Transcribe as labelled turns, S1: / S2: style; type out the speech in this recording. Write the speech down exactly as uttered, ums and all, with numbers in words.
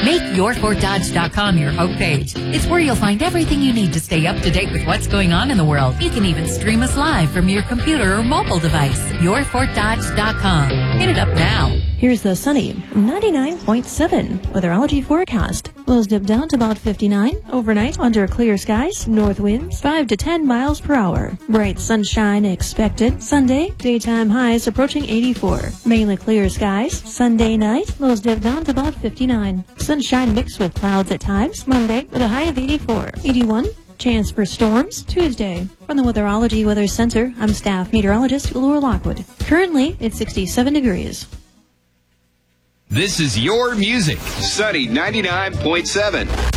S1: Make your fort dodge dot com your homepage. It's where you'll find everything you need to stay up to date with what's going on in the world. You can even stream us live from your computer or mobile device. your fort dodge dot com. Hit it up now.
S2: Here's the sunny ninety-nine point seven weatherology forecast. Lows dip down to about fifty-nine. Overnight, under clear skies, north winds five to ten miles per hour. Bright sunshine expected. Sunday, daytime highs approaching eighty-four. Mainly clear skies. Sunday night, lows dip down to about fifty-nine. Sunshine mixed with clouds at times. Monday, with a high of eighty-four. eighty-one. Chance for storms Tuesday. From the Weatherology Weather Center, I'm staff meteorologist Laura Lockwood. Currently, it's sixty-seven degrees.
S3: This is your music. Sunny ninety-nine point seven.